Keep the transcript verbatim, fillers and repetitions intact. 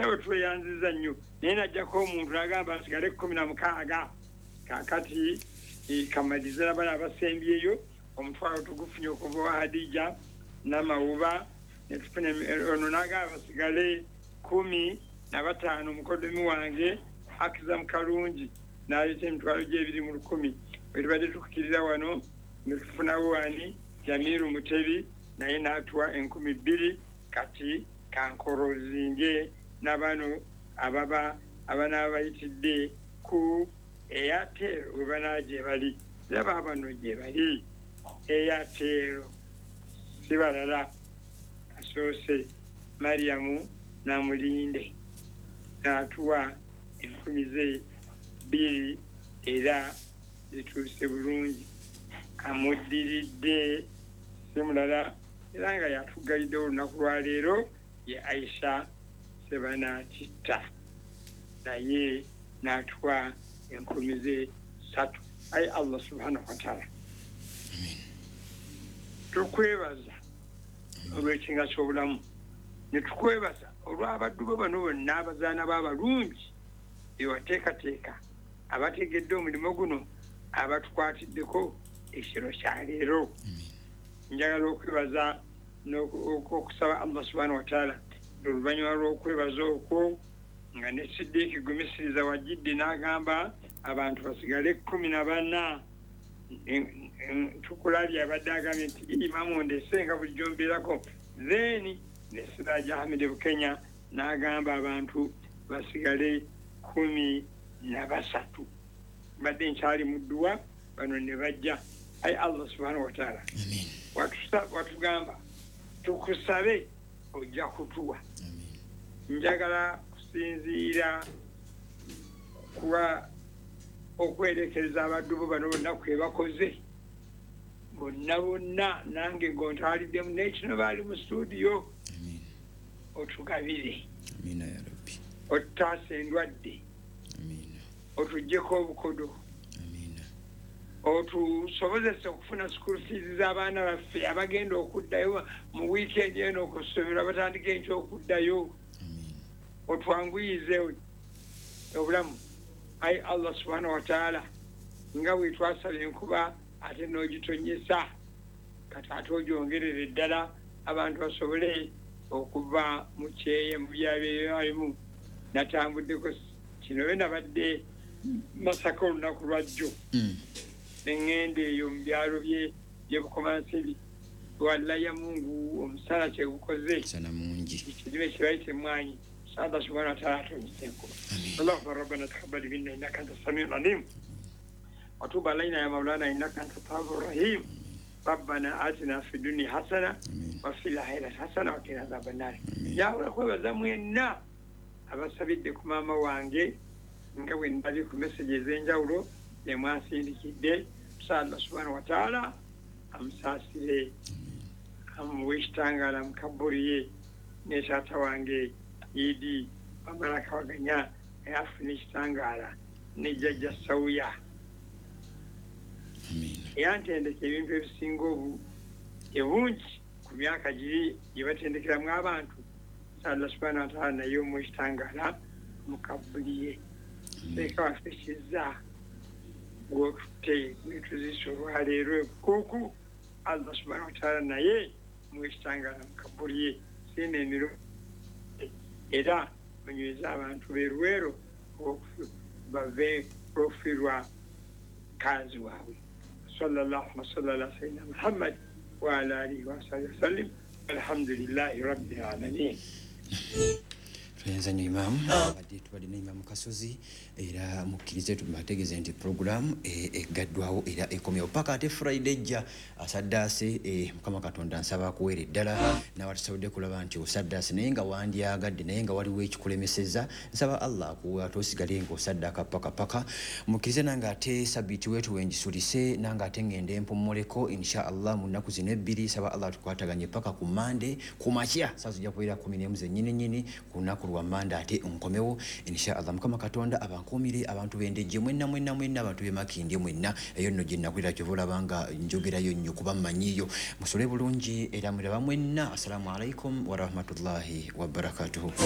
nabo tweyanziza nnyo naye najjako omuntu n'agamba asigale kkumi na mukaaga kaakati kamalizira bali abasembyeyo omutwalo tugufunye okuva wa Hadija n'amawuba ne tufune ono n'agamba basigale kumi na bataano mukodomi wange Akiza Mukalungi n'aleeta emitwalo gy'ebiri mu lukumi bwe tubadde tukukirira wano ne tufunawo wani Jamiru Mutebi naye n'atuwa enkumi bbiri kati kankorozinge n'abano ababa abanaaba bayitidde ku Airtel we banaaje bali laba bano gye bali Airtel si balala asoose Mariamu Namulinde n'atuwa enkumi ze bbiri era zituuse bulungi amuddiridde si mulala era nga yatugalidde olunaku lwa leero ye Aisha Sebanatitta naye n'atuwa enkumi ze ssatu. Ayi Allah subhanahu wa ta'ala tukwebaza olw'ekinga ky'obulamu ne tukwebaza olw'abaddu bo bano bonna abazaana b'abalungi bewateekateeka abategedde omulimu guno abatukwatiddeko ekiro kya leero. Njagala okwebaza n'okusaba Allah subhanahu wa ta'ala oluvannyuma lw'okwebaza okwo nga ne Siddiiki Gumisiriza wajjidde n'agamba abantu basigale kkumi na bana tukulabye abadde agambye nti imamu ndesenga bulijjo mbeerako then ne Siraaji Ahmed Bukenya n'agamba abantu basigale kumi na basatu badde nkyali mu dduwa bano ne bajja. Ayi Allah subhanahu wa ta'ala watugamba tukusabe ojja kutuwa. Njagala kusinziira kuba okwerekereza abaddu bo bano bonna kwe bakoze bonna bonna nange ngontwaliddemu n'ekino baali mu studio otugabire ottaasa endwadde otuggyeko obukodo otusobozese okufuna school fees z'abaana baffe abagenda okuddayo mu weekend eno okusomera batandika ekyokuddayo otwanguyize obulamu. Ayi Allah subhanahu wa ta'ala nga bwe twasaba enkuba ate n'ogitonyesa kati ate ogyongerera eddala abantu basobole okuva mu kyeye mu byabeebyalimu. Natambuddeko kino be nabadde Masaka olunaku lwajjo neŋŋenda eyo mu byalo bye byebukomansibi wallahi ya Mungu omusala kyegukoze ekirime kibayite emwanyi. Allah subhanahu wa ta'ala atunyiseko. Allahumma rabbana taqabbal minna innaka antas samiul alim wa tub alaina ya maulana innaka antat tawwabur rahim. Rabbana atina fid dunya hasana wa fil akhirati hasana wa qina adhaban nar. Ya kwebaza mwenna abasabidde ku maama wange nga bwe ndali ku message ez'enjawulo ne mwasindikidde. Allah subhanahu wa ta'ala amusaasire amuwe ekitangala mukaburiye ne taata wange Idi Bamalaka Waganya afuna ekitangala ne jjajja Sawuya yantendeka ebintu ebisinga obu ebungi ku myaka giri gye batendekeramu abantu. Allah subhanahu wa ta'ala naye omu ekitangala mukaburiye seeka waffe kizza gwotutte netuzisa olwaleero ekukuuku. Allah subhanahu wa ta'ala naye mu ekitangala mukaburiye sina emiro era banyweza abantu beerwero bave profirwa kazi waabwe. Sallallahu wasallam ala sayyidina Muhammad wa ala alihi wa sahbihi wasallim alhamdulillahi rabbil alamin. Tuyenza nyo Imam badde tubadde ne Imam Kasozi era mukkirize tubategeeze nti program eggaddwawo era ekomyewo paka ate Friday ejja asaddaase Mukama Katonda nsaba akuweera eddala n'abatasobodde kulaba nti osaddaase naye nga wandyagadde naye nga waliwo ekikulemeseza nsaba Allah akuwa tosigale ng'osaddaaka paka paka mukkirize nange ate sabbiiti wetu wengisulise nange ate ngende empummuleko insha Allah mu nnaku zino ebbiri saba Allah tukwataganye paka ku Mande ku makya saa zijja kubeera kumi n'emu zennyini nnyini ku lunaku lwa Mande ate nkomewo insha Allah Mukama Katonda abankuumire abantu b'endejje mwenna mwenna mwenna abantu b'emakindye mwenna eyo nno gye nnakulira kyova olabanga njogerayo nnyo kuba mmanyiyo musole bulungi era mulaba mwenna. Assalamu alaikum wa rahmatullahi wa barakatuhu.